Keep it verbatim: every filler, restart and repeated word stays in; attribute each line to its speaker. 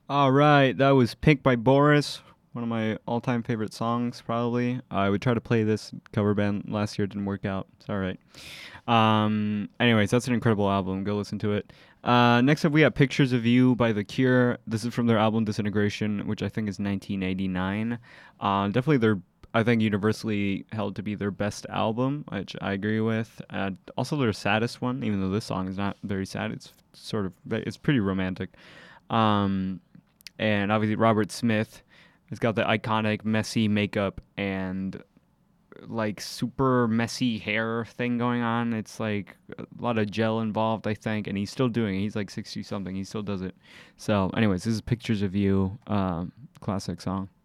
Speaker 1: All right, that was Pink by Boris, one of my all-time favorite songs, probably. I would try to play this cover band last year, didn't work out. It's all right. Um, anyways, that's an incredible album. Go listen to it. Uh, next up, we have Pictures of You by The Cure. This is from their album Disintegration, which I think is nineteen eighty-nine. Uh, definitely their, I think, universally held to be their best album, which I agree with. Uh, also their saddest one, even though this song is not very sad. It's sort of, it's pretty romantic. Um, and obviously Robert Smith has got the iconic messy makeup and like super messy hair thing going on. It's like a lot of gel involved, I think, and he's still doing it. He's like sixty something. He still does it. So, anyways, this is Pictures of You, um, classic song.